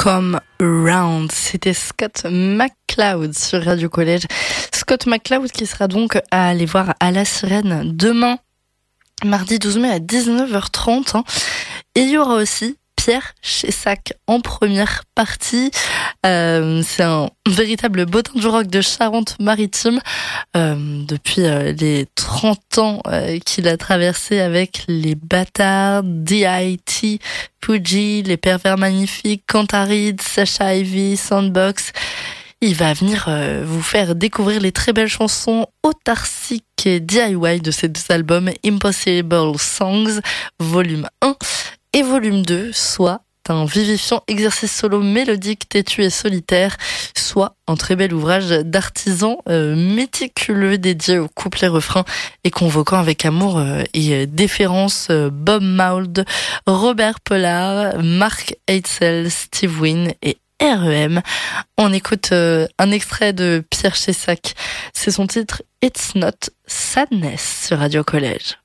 Come Around. C'était Scott McCloud sur Radio Collège. Scott McCloud qui sera donc à aller voir à la Sirène demain, mardi 12 mai à 19h30. Et il y aura aussi Pierre Chessac en première partie. C'est un véritable bottin du rock de Charente-Maritime depuis les 30 ans qu'il a traversé avec les Bâtards, DIT, Fuji, les Pervers Magnifiques, Cantaride, Sacha Ivy, Soundbox. Il va venir vous faire découvrir les très belles chansons autarciques et DIY de ces deux albums, Impossible Songs, volume 1 et volume 2, soit un vivifiant exercice solo mélodique, têtu et solitaire, soit un très bel ouvrage d'artisan méticuleux dédié aux couplets refrains et convoquant avec amour et déférence Bob Mould, Robert Pollard, Mark Eitzel, Steve Wynn et REM. On écoute un extrait de Pierre Chessac. C'est son titre It's Not Sadness sur Radio Collège.